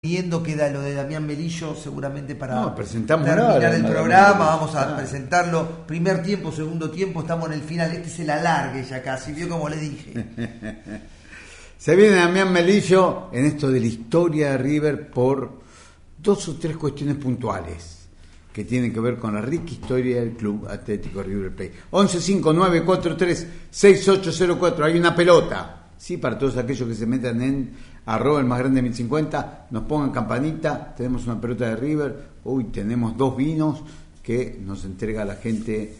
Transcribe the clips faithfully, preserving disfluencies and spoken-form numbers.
Viendo queda lo de Damián Melillo, seguramente para no, presentamos terminar ahora, el no, programa, no, no, vamos a no. presentarlo. Primer tiempo, segundo tiempo, estamos en el final. Este es el alargue ya casi, vio como le dije. Se viene Damián Melillo en esto de la historia de River por dos o tres cuestiones puntuales que tienen que ver con la rica historia del Club Atlético River Plate. once cinco nueve cuatro tres seis ocho cero cuatro, hay una pelota. Sí, para todos aquellos que se metan en arroba el más grande de mil cincuenta, nos pongan campanita, tenemos una pelota de River, hoy tenemos dos vinos que nos entrega la gente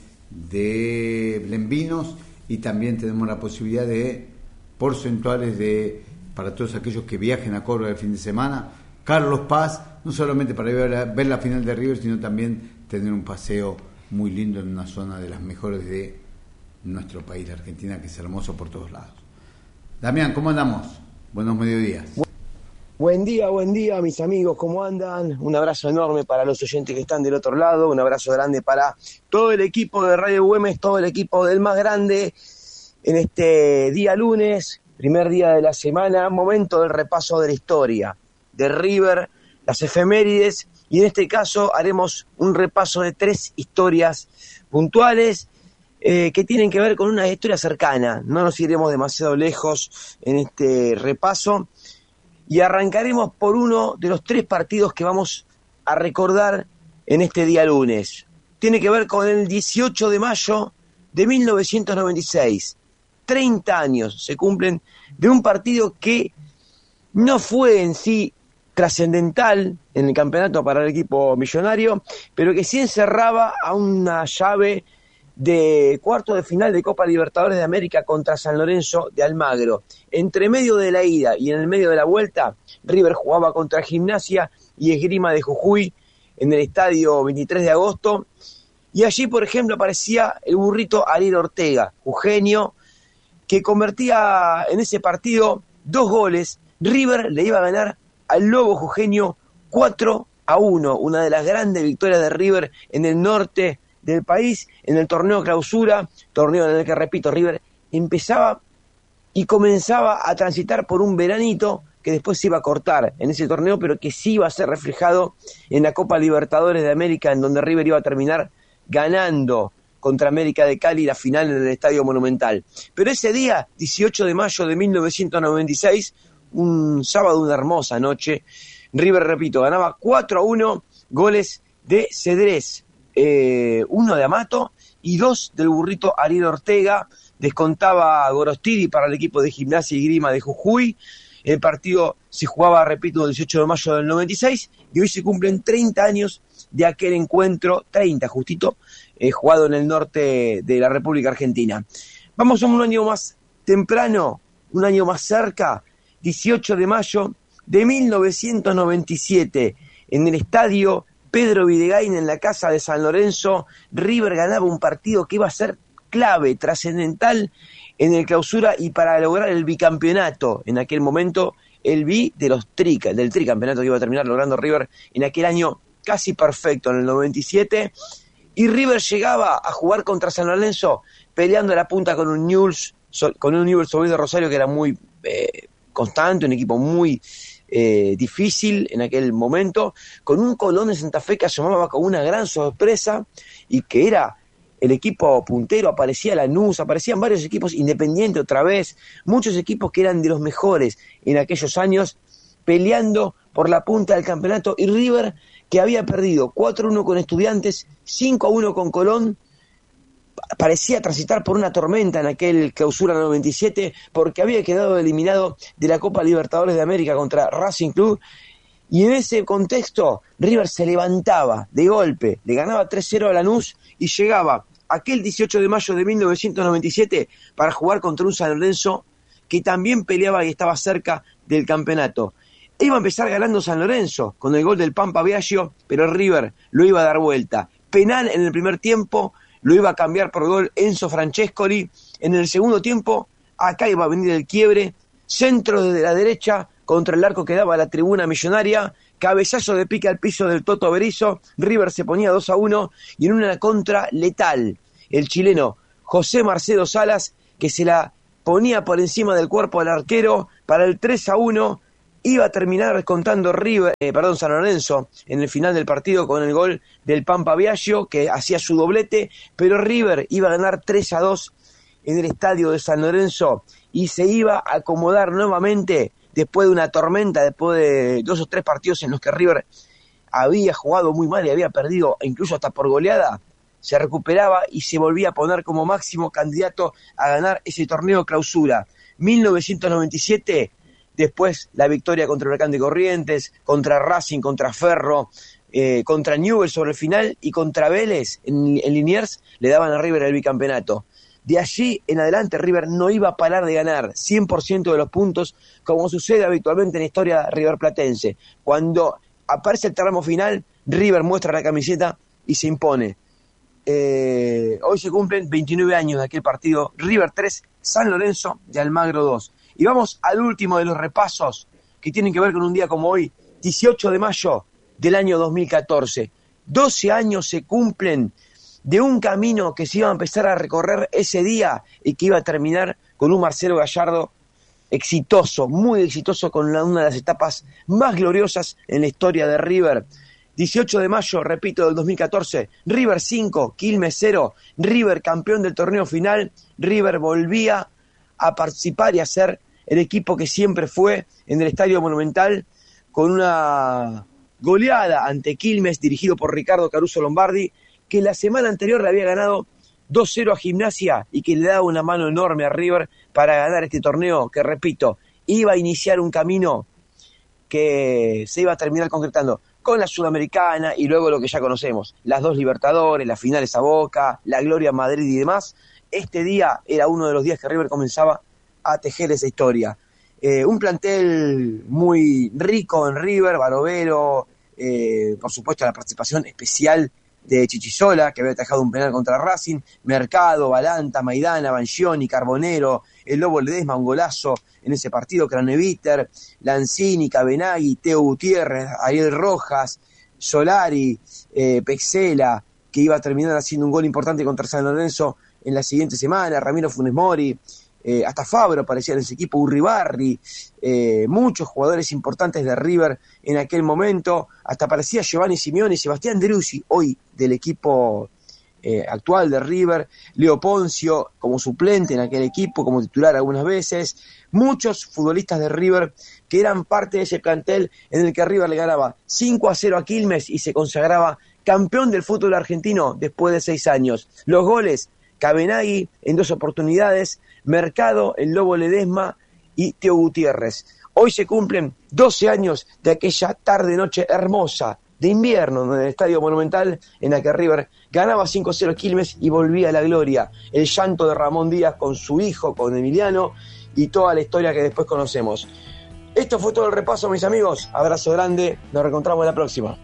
de Blenvinos y también tenemos la posibilidad de porcentuales de para todos aquellos que viajen a Córdoba el fin de semana, Carlos Paz, no solamente para ver la, ver la final de River, sino también tener un paseo muy lindo en una zona de las mejores de nuestro país, la Argentina, que es hermoso por todos lados. Damián, ¿cómo andamos? Buenos mediodías. Buen día, buen día, mis amigos, ¿cómo andan? Un abrazo enorme para los oyentes que están del otro lado, un abrazo grande para todo el equipo de Radio Güemes, todo el equipo del Más Grande, en este día lunes, primer día de la semana, momento del repaso de la historia de River, las efemérides, y en este caso haremos un repaso de tres historias puntuales, Eh, que tienen que ver con una historia cercana. No nos iremos demasiado lejos en este repaso y arrancaremos por uno de los tres partidos que vamos a recordar en este día lunes. Tiene que ver con el dieciocho de mayo de mil novecientos noventa y seis. treinta años se cumplen de un partido que no fue en sí trascendental en el campeonato para el equipo millonario, pero que sí encerraba a una llave de cuarto de final de Copa Libertadores de América contra San Lorenzo de Almagro. Entre medio de la ida y en el medio de la vuelta, River jugaba contra Gimnasia y Esgrima de Jujuy en el estadio veintitrés de agosto, y allí, por ejemplo, aparecía el burrito Ariel Ortega, jujeño, que convertía en ese partido dos goles. River le iba a ganar al Lobo jujeño cuatro a uno, una de las grandes victorias de River en el norte del país, en el torneo clausura, torneo en el que, repito, River empezaba y comenzaba a transitar por un veranito que después se iba a cortar en ese torneo, pero que sí iba a ser reflejado en la Copa Libertadores de América, en donde River iba a terminar ganando contra América de Cali la final en el Estadio Monumental. Pero ese día, dieciocho de mayo de mil novecientos noventa y seis, un sábado, una hermosa noche, River, repito, ganaba cuatro a uno, goles de Cedrés, Eh, uno de Amato y dos del burrito Ariel Ortega. Descontaba Gorostidi para el equipo de Gimnasia y Grima de Jujuy. El partido se jugaba, repito, el dieciocho de mayo del noventa y seis, y hoy se cumplen treinta años de aquel encuentro, treinta justito, eh, jugado en el norte de la República Argentina. Vamos a un año más temprano, un año más cerca, dieciocho de mayo de mil novecientos noventa y siete, en el estadio Pedro Videgain, en la casa de San Lorenzo, River ganaba un partido que iba a ser clave, trascendental en el clausura y para lograr el bicampeonato. En aquel momento, el bi de los tri, del tricampeonato que iba a terminar logrando River en aquel año casi perfecto, en el noventa y siete. Y River llegaba a jugar contra San Lorenzo peleando a la punta con un Newell's, con un Newell's Old Boys de Rosario que era muy eh, constante, un equipo muy Eh, difícil en aquel momento, con un Colón de Santa Fe que asomaba con una gran sorpresa y que era el equipo puntero. Aparecía Lanús, aparecían varios equipos, Independiente otra vez, muchos equipos que eran de los mejores en aquellos años, peleando por la punta del campeonato, y River, que había perdido cuatro a uno con Estudiantes, cinco a uno con Colón, parecía transitar por una tormenta en aquel clausura noventa y siete, porque había quedado eliminado de la Copa Libertadores de América contra Racing Club, y en ese contexto River se levantaba de golpe, le ganaba tres cero a Lanús y llegaba aquel dieciocho de mayo de mil novecientos noventa y siete para jugar contra un San Lorenzo que también peleaba y estaba cerca del campeonato. Iba a empezar ganando San Lorenzo con el gol del Pampa Biagio, pero River lo iba a dar vuelta. Penal en el primer tiempo, lo iba a cambiar por gol Enzo Francescoli. En el segundo tiempo, acá iba a venir el quiebre, centro desde la derecha contra el arco que daba la tribuna millonaria, cabezazo de pique al piso del Toto Berizzo, River se ponía dos a uno, y en una contra letal, el chileno José Marcelo Salas, que se la ponía por encima del cuerpo del arquero para el tres a uno, Iba a terminar descontando River, eh, perdón, San Lorenzo en el final del partido con el gol del Pampa Biagio, que hacía su doblete, pero River iba a ganar tres a dos en el estadio de San Lorenzo y se iba a acomodar nuevamente después de una tormenta, después de dos o tres partidos en los que River había jugado muy mal y había perdido, incluso hasta por goleada. Se recuperaba y se volvía a poner como máximo candidato a ganar ese torneo clausura. mil novecientos noventa y siete, después la victoria contra Huracán de Corrientes, contra Racing, contra Ferro, eh, contra Newell's sobre el final y contra Vélez en, en Liniers le daban a River el bicampeonato. De allí en adelante River no iba a parar de ganar cien por ciento de los puntos, como sucede habitualmente en la historia riverplatense. Cuando aparece el tramo final, River muestra la camiseta y se impone. Eh, hoy se cumplen veintinueve años de aquel partido, River tres, San Lorenzo de Almagro dos. Y vamos al último de los repasos que tienen que ver con un día como hoy, dieciocho de mayo del año dos mil catorce. doce años se cumplen de un camino que se iba a empezar a recorrer ese día y que iba a terminar con un Marcelo Gallardo exitoso, muy exitoso, con una de las etapas más gloriosas en la historia de River. dieciocho de mayo, repito, del dos mil catorce, River cinco, Quilmes cero, River campeón del torneo final. River volvía a participar y a ser el equipo que siempre fue en el Estadio Monumental, con una goleada ante Quilmes dirigido por Ricardo Caruso Lombardi, que la semana anterior le había ganado dos cero a Gimnasia y que le daba una mano enorme a River para ganar este torneo que, repito, iba a iniciar un camino que se iba a terminar concretando con la Sudamericana y luego lo que ya conocemos, las dos Libertadores, las finales a Boca, la gloria a Madrid y demás. Este día era uno de los días que River comenzaba a tejer esa historia. Eh, un plantel muy rico en River, Barovero, eh, por supuesto la participación especial de Chichisola, que había atajado un penal contra Racing, Mercado, Balanta, Maidana, Banchioni, Carbonero, el Lobo Ledesma, un golazo en ese partido, Craneviter, Lanzini, Cabenagui, Teo Gutiérrez, Ariel Rojas, Solari, eh, Pexela, que iba a terminar haciendo un gol importante contra San Lorenzo en la siguiente semana, Ramiro Funes Mori, eh, hasta Fabro aparecía en ese equipo, Urribarri, eh, muchos jugadores importantes de River en aquel momento, hasta aparecía Giovanni Simeone y Sebastián Deruzzi, hoy del equipo eh, actual de River, Leo Poncio como suplente en aquel equipo, como titular algunas veces, muchos futbolistas de River que eran parte de ese plantel en el que River le ganaba cinco a cero a Quilmes y se consagraba campeón del fútbol argentino después de seis años. Los goles, Cabenagui en dos oportunidades, Mercado, el Lobo Ledesma y Teo Gutiérrez. Hoy se cumplen doce años de aquella tarde-noche hermosa de invierno en el Estadio Monumental, en la que River ganaba cinco a cero a Quilmes y volvía a la gloria. El llanto de Ramón Díaz con su hijo, con Emiliano, y toda la historia que después conocemos. Esto fue todo el repaso, mis amigos. Abrazo grande, nos reencontramos en la próxima.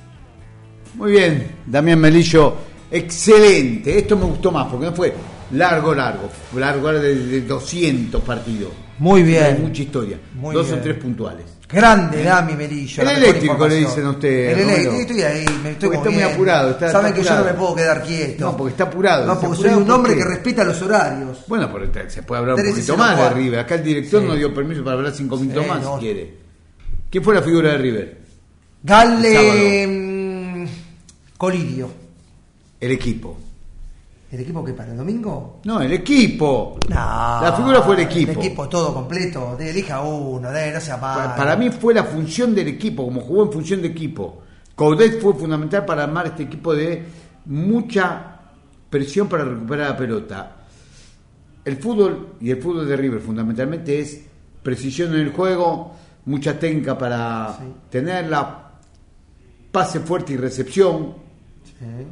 Muy bien, Damián Melillo, excelente. Esto me gustó más porque no fue largo, largo, largo de, de doscientos partidos. Muy bien. Hay mucha historia. Muy Dos bien. o tres puntuales. Grande, Dami Melillo. El eléctrico le dicen a usted. El eléctrico, estoy ahí, me estoy Porque está muy apurado. Está, Saben está que apurado. yo no me puedo quedar quieto. No, porque está apurado. No, Está porque soy apurado un hombre porque- que respeta los horarios. Bueno, pero se puede hablar un Tres y poquito cero más de cuatro. River. Acá el director Sí. nos dio permiso para hablar cinco minutos Sí, más no. si quiere. ¿Quién fue la figura de River? Galle mm, Colidio. El equipo. ¿El equipo que para el domingo? No, el equipo. No. La figura fue el equipo. El equipo todo completo. De, elija uno, de, no sea malo. Para, para mí fue la función del equipo, como jugó en función de equipo. Coudet fue fundamental para armar este equipo de mucha presión para recuperar la pelota. El fútbol, y el fútbol de River fundamentalmente, es precisión en el juego, mucha técnica para Sí. tenerla, pase fuerte y recepción. Sí.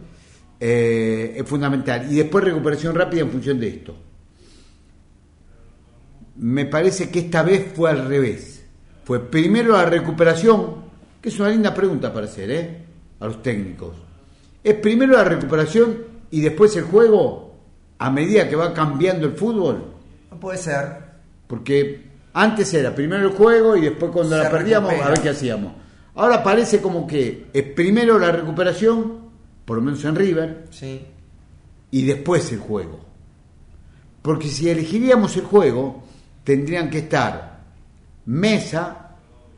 Eh, es fundamental, y después recuperación rápida en función de esto. Me parece que esta vez fue al revés, fue primero la recuperación, que es una linda pregunta para hacer, ¿eh? A los técnicos. Es primero la recuperación y después el juego a medida que va cambiando el fútbol, No puede ser. porque antes era primero el juego y después cuando Se la perdíamos recupera. a ver qué hacíamos. Ahora parece como que es primero la recuperación, por lo menos en River, Sí. y después el juego. Porque si elegiríamos el juego, tendrían que estar Mesa,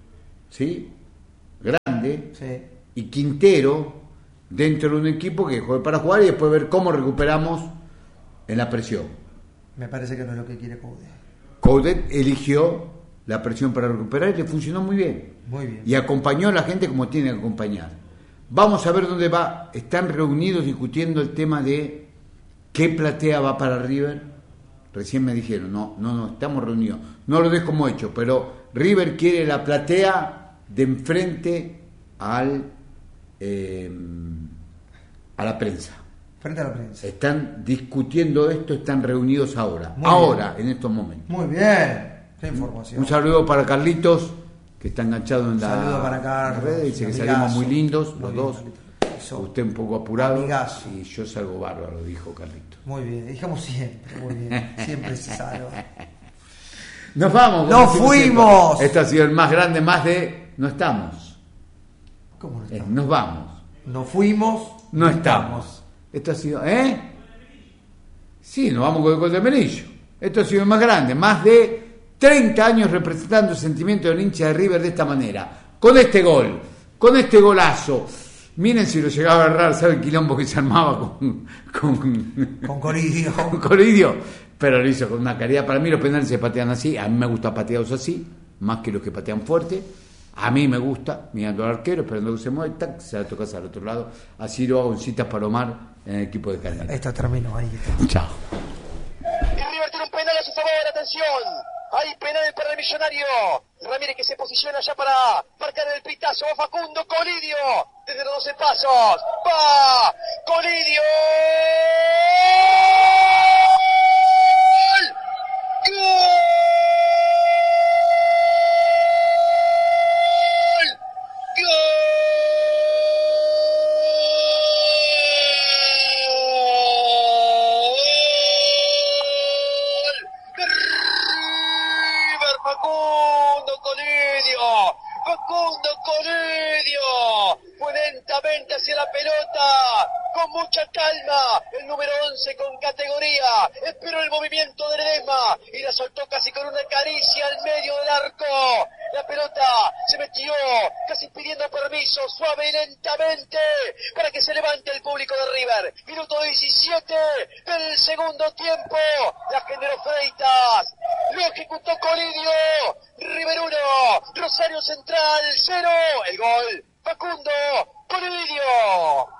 ¿sí? Grande, Sí. y Quintero dentro de un equipo que juegue para jugar y después ver cómo recuperamos en la presión. Me parece que no es lo que quiere Coudet. Coudet eligió la presión para recuperar y le funcionó muy bien. Muy bien. Y acompañó a la gente como tiene que acompañar. Vamos a ver dónde va. Están reunidos discutiendo el tema de qué platea va para River. Recién me dijeron, no, no, no, estamos reunidos. No lo des como hecho, pero River quiere la platea de enfrente al eh, a la prensa. Frente a la prensa. Están discutiendo esto, están reunidos ahora. Muy ahora, bien. en estos momentos. Muy bien. Qué información. Un saludo para Carlitos, que está enganchado en la Saludo para Carlos, red. Dice que amigazo. salimos muy lindos Muy los bien, dos. Carlitos. Eso. Usted un poco apurado. Amigazo. Y yo salgo bárbaro, dijo Carlitos. Muy bien. Dijamos siempre. Muy bien. Siempre se salva. Nos vamos. ¡Nos como decimos fuimos! siempre. Este ha sido el más grande, más de... No estamos. ¿Cómo no Eh, estamos? nos vamos. Nos fuimos. No estamos. Esto ha sido... ¿Eh? Sí, nos vamos con el gol de Melillo. Esto ha sido el más grande. Más de treinta años representando el sentimiento del hincha de River de esta manera. Con este gol. Con este golazo. Miren si lo llegaba a agarrar, ¿sabe el quilombo que se armaba con... Con, Con Coridio. con Coridio? Pero lo hizo con una calidad. Para mí los penales se patean así. A mí me gusta pateados así, más que los que patean fuerte. A mí me gusta, mirando al arquero, esperando que se mueva, tac, se la tocas al otro lado. Así lo hago en citas Palomar en el equipo de Canela. Esta terminó ahí. Está. Chao. Y River tiene un penal a su favor, atención. Hay penal para el Millonario. Ramírez que se posiciona ya para marcar el pitazo. Va Facundo Colidio. Desde los doce pasos. Va Colidio. ¡Gol! ¡Gol! Facundo Colidio, Facundo Colidio, fue lentamente hacia la pelota, con mucha calma, el número once con categoría, esperó el movimiento de Ledesma y la soltó casi con una caricia al medio del arco. La pelota se metió casi pidiendo permiso, suave y lentamente, para que se levante el público de River. Minuto diecisiete del segundo tiempo, la generó Freitas, lo ejecutó Colidio. River uno, Rosario Central cero, el gol, Facundo Colidio.